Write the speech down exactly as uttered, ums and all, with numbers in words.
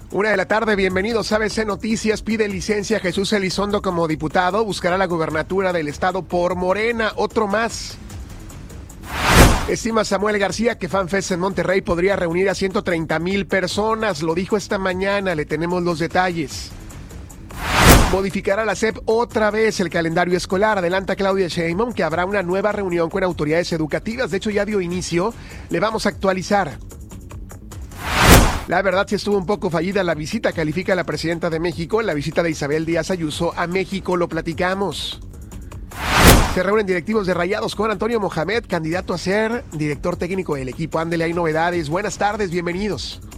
Una de la tarde, bienvenidos a A B C Noticias. Pide licencia a Jesús Elizondo como diputado, buscará la gubernatura del estado por Morena, otro más. Estima Samuel García que FanFest en Monterrey podría reunir a ciento treinta mil personas, lo dijo esta mañana, le tenemos los detalles. Modificará la S E P otra vez el calendario escolar, adelanta Claudia Sheinbaum que habrá una nueva reunión con autoridades educativas, de hecho ya dio inicio, le vamos a actualizar. La verdad sí estuvo un poco fallida la visita, califica la presidenta de México, la visita de Isabel Díaz Ayuso a México, lo platicamos. Se reúnen directivos de Rayados con Antonio Mohamed, candidato a ser director técnico del equipo. Ándele, hay novedades. Buenas tardes, bienvenidos.